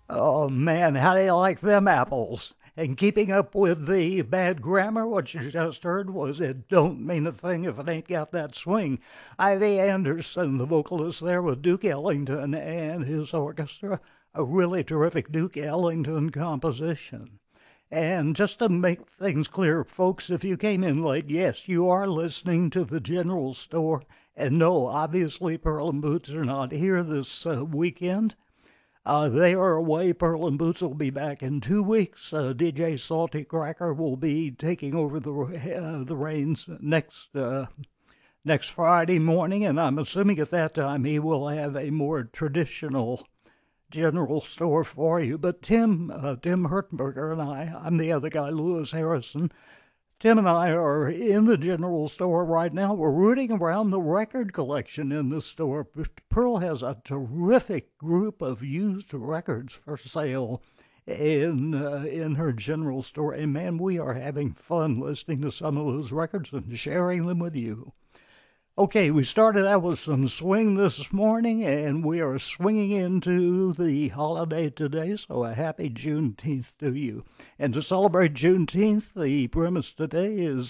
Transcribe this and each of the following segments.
Oh man, how do you like them apples? And keeping up with the bad grammar, what you just heard was "it don't mean a thing if it ain't got that swing." Ivy Anderson, the vocalist there with Duke Ellington and his orchestra, a really terrific Duke Ellington composition. And just to make things clear, folks, if you came in late, yes, you are listening to the General Store. And no, obviously, Pearl and Boots are not here this weekend. They are away. Pearl and Boots will be back in 2 weeks. DJ Salty Cracker will be taking over the reins next Friday morning, and I'm assuming at that time he will have a more traditional general store for you. But Tim Hertenberger and I'm the other guy, Lewis Harrison. Tim and I are in the general store right now. We're rooting around the record collection in the store. Pearl has a terrific group of used records for sale in her general store. And man, we are having fun listening to some of those records and sharing them with you. Okay, we started out with some swing this morning, and we are swinging into the holiday today, so a happy Juneteenth to you. And to celebrate Juneteenth, the premise today is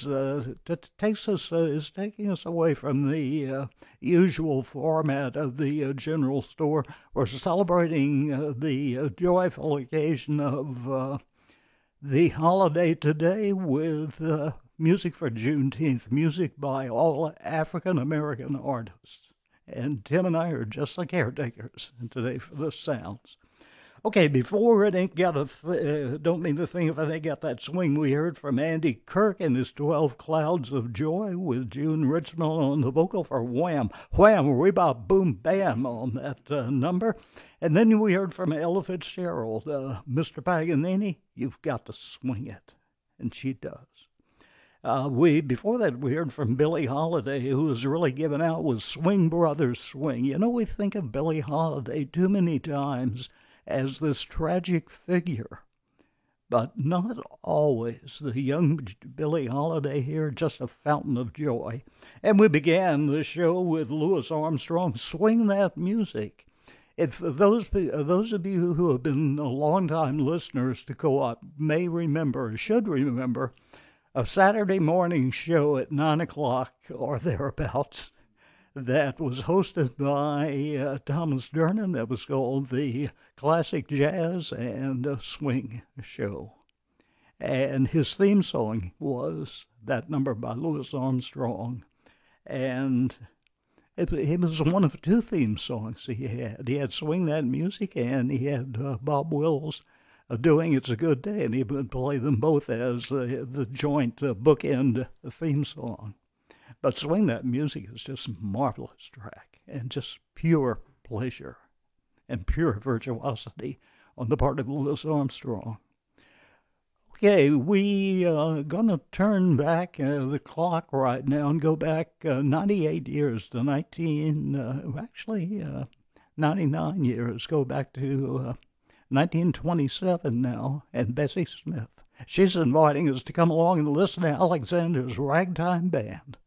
taking us away from the usual format of the general store. We're celebrating the joyful occasion of the holiday today with music for Juneteenth, music by all African American artists. And Tim and I are just the caretakers today for the sounds. Okay, before it ain't got don't mean to think if it ain't got that swing, we heard from Andy Kirk and his 12 Clouds of Joy with June Richmond on the vocal for Wham. Wham, rebop, boom, bam on that number. And then we heard from Ella Fitzgerald, Mr. Paganini, you've got to swing it. And she does. Before that, we heard from Billie Holiday, who was really given out with Swing Brothers Swing. You know, we think of Billie Holiday too many times as this tragic figure, but not always. The young Billie Holiday here, just a fountain of joy. And we began the show with Louis Armstrong, Swing That Music. If those of you who have been longtime listeners to Co-op may remember, or should remember, a Saturday morning show at 9 o'clock or thereabouts that was hosted by Thomas Dernan that was called the Classic Jazz and Swing Show. And his theme song was that number by Louis Armstrong. And it was one of two theme songs he had. He had Swing That Music, and he had Bob Wills doing It's a Good Day, and he would play them both as the joint bookend theme song. But Swing That Music is just a marvelous track, and just pure pleasure and pure virtuosity on the part of Louis Armstrong. Okay, we are going to turn back the clock right now and go back 98 years to 99 years, go back to 1927 now, and Bessie Smith. She's inviting us to come along and listen to Alexander's Ragtime Band.